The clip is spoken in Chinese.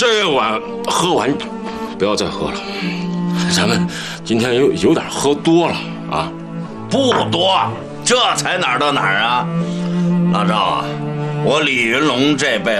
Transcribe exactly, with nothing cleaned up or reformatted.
这碗喝完，不要再喝了。咱们今天有有点喝多了啊。 不多，这才哪儿到哪儿啊！老赵啊，我李云龙这辈